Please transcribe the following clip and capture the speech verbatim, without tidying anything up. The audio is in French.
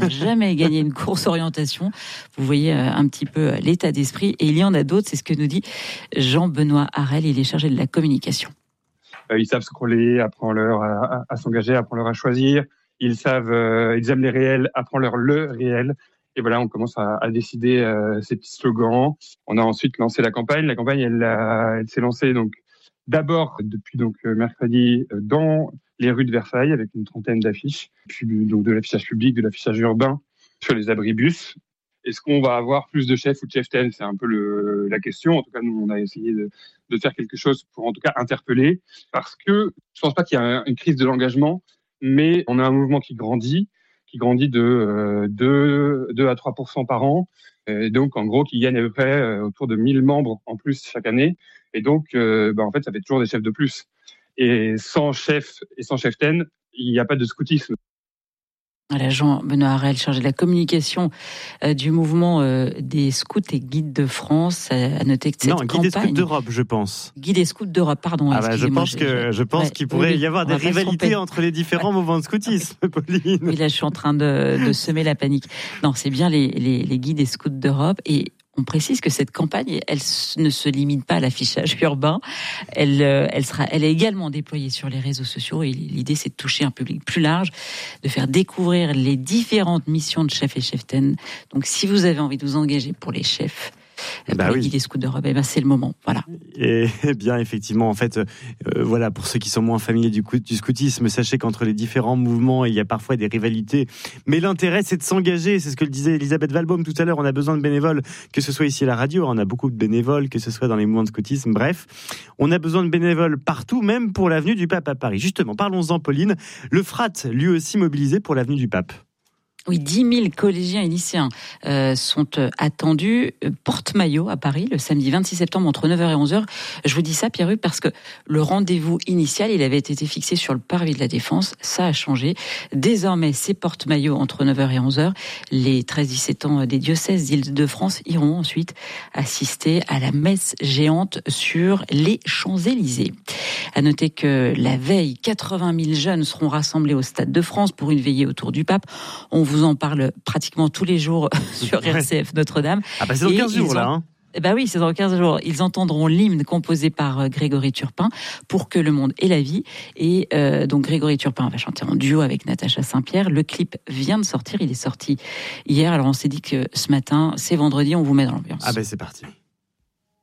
jamais gagné une course orientation. Vous voyez un petit peu l'état d'esprit. Et il y en a d'autres, c'est ce que nous dit Jean-Benoît Harel, il est chargé de la communication. Ils savent scroller, apprends-leur à, à, à s'engager, apprends-leur à choisir. Ils savent, euh, ils aiment les réels, apprends-leur le réel. Et voilà, on commence à, à décider euh, ces petits slogans. On a ensuite lancé la campagne. La campagne, elle, a, elle s'est lancée donc d'abord depuis donc mercredi dans les rues de Versailles avec une trentaine d'affiches, puis donc de l'affichage public, de l'affichage urbain sur les abribus. Est-ce qu'on va avoir plus de chefs ou de cheftaines ? C'est un peu le, la question. En tout cas, nous, on a essayé de, de faire quelque chose pour, en tout cas, interpeller. Parce que je pense pas qu'il y a une crise de l'engagement, mais on a un mouvement qui grandit, qui grandit de euh, deux à trois pour cent par an. Et donc, en gros, qui gagne à peu près euh, autour de mille membres en plus chaque année. Et donc, euh, bah, en fait, ça fait toujours des chefs de plus. Et sans chef et sans cheftaine, il n'y a pas de scoutisme. Voilà, Jean-Benoît Harel, chargé de la communication euh, du mouvement euh, des scouts et guides de France. À noter que cette non, campagne... guide des scouts d'Europe, je pense. Guide des scouts d'Europe, pardon. Ah bah, je pense, que, je pense ouais, qu'il pourrait oui, y avoir des rivalités entre les différents ouais. mouvements de scoutisme, Pauline. Oui, là, je suis en train de, de semer la panique. Non, c'est bien les, les, les guides des scouts d'Europe. Et on précise que cette campagne, elle ne se limite pas à l'affichage urbain. Elle, elle sera, elle est également déployée sur les réseaux sociaux. Et l'idée, c'est de toucher un public plus large, de faire découvrir les différentes missions de chefs et cheftaines. Donc, si vous avez envie de vous engager pour les chefs, bah pour oui. les guides des scouts d'Europe, eh ben c'est le moment. Voilà. Et bien, effectivement, en fait, euh, voilà, pour ceux qui sont moins familiers du, du scoutisme, sachez qu'entre les différents mouvements, il y a parfois des rivalités. Mais l'intérêt, c'est de s'engager. C'est ce que le disait Elisabeth Valbaum tout à l'heure. On a besoin de bénévoles, que ce soit ici à la radio. On a beaucoup de bénévoles, que ce soit dans les mouvements de scoutisme. Bref, on a besoin de bénévoles partout, même pour l'avenue du Pape à Paris. Justement, parlons-en, Pauline. Le F R A T, lui aussi mobilisé pour l'avenue du Pape. Oui, dix mille collégiens et lycéens euh, sont euh, attendus euh, porte-maillot à Paris le samedi vingt-six septembre entre neuf heures et onze heures. Je vous dis ça, Pierre-Hugues, parce que le rendez-vous initial, il avait été fixé sur le parvis de la Défense. Ça a changé. Désormais, c'est porte-maillot entre neuf heures et onze heures. Les treize dix-sept ans des diocèses d'Île-de-France iront ensuite assister à la messe géante sur les Champs-Élysées. À noter que la veille, quatre-vingt mille jeunes seront rassemblés au Stade de France pour une veillée autour du pape. On vous en parle pratiquement tous les jours sur R C F Notre-Dame. Ah bah c'est dans quinze jours, là, hein. Eh ben oui, c'est dans quinze jours. Ils entendront l'hymne composé par Grégory Turpin pour que le monde ait la vie. Et euh, donc Grégory Turpin va chanter en duo avec Natacha Saint-Pierre. Le clip vient de sortir, il est sorti hier. Alors on s'est dit que ce matin, c'est vendredi, on vous met dans l'ambiance. Ah ben c'est parti.